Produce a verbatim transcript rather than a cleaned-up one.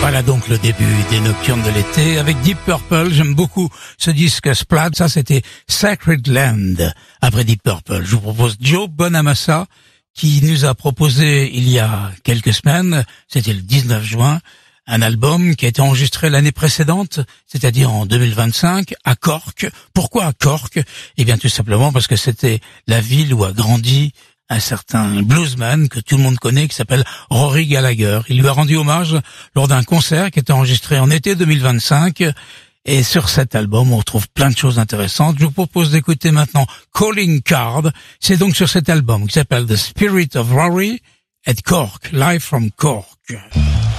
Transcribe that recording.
Voilà donc le début des Nocturnes de l'été avec Deep Purple. J'aime beaucoup ce disque Splat. Ça, c'était Sacred Land. Après Deep Purple, je vous propose Joe Bonamassa qui nous a proposé il y a quelques semaines, c'était le dix-neuf juin, un album qui a été enregistré l'année précédente, c'est-à-dire en deux mille vingt-cinq, à Cork. Pourquoi à Cork? Eh bien tout simplement parce que c'était la ville où a grandi un certain bluesman que tout le monde connaît qui s'appelle Rory Gallagher. Il lui a rendu hommage lors d'un concert qui était enregistré en été deux mille vingt-cinq. Et sur cet album, on retrouve plein de choses intéressantes. Je vous propose d'écouter maintenant Calling Card. C'est donc sur cet album qui s'appelle The Spirit of Rory at Cork, Live from Cork.